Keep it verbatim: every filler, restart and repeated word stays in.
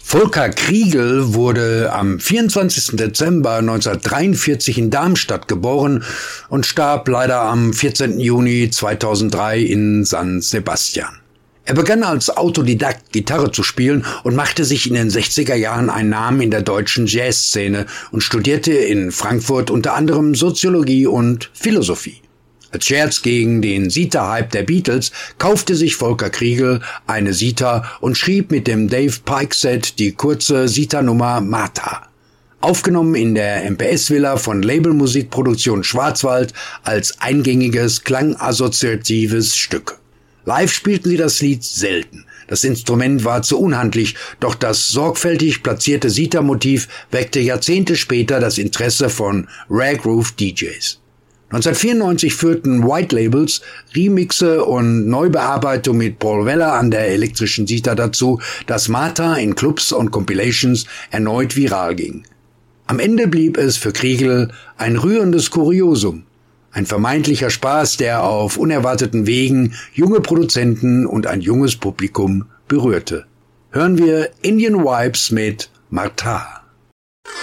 Volker Kriegel wurde am vierundzwanzigsten Dezember neunzehnhundertdreiundvierzig in Darmstadt geboren und starb leider am vierzehnten Juni zweitausenddrei in San Sebastian. Er begann als Autodidakt Gitarre zu spielen und machte sich in den sechziger Jahren einen Namen in der deutschen Jazzszene und studierte in Frankfurt unter anderem Soziologie und Philosophie. Als Scherz gegen den Sitar-Hype der Beatles kaufte sich Volker Kriegel eine Sitar und schrieb mit dem Dave Pike Set die kurze Sitar-Nummer Martha. Aufgenommen in der M P S-Villa von Labelmusikproduktion Schwarzwald als eingängiges, klangassoziatives Stück. Live spielten sie das Lied selten. Das Instrument war zu unhandlich, doch das sorgfältig platzierte Sitar-Motiv weckte Jahrzehnte später das Interesse von Rare Groove D Js. neunzehnhundertvierundneunzig führten White Labels Remixe und Neubearbeitung mit Paul Weller an der elektrischen Sitar dazu, dass Martha in Clubs und Compilations erneut viral ging. Am Ende blieb es für Kriegel ein rührendes Kuriosum, ein vermeintlicher Spaß, der auf unerwarteten Wegen junge Produzenten und ein junges Publikum berührte. Hören wir Indian Vibes mit Martha.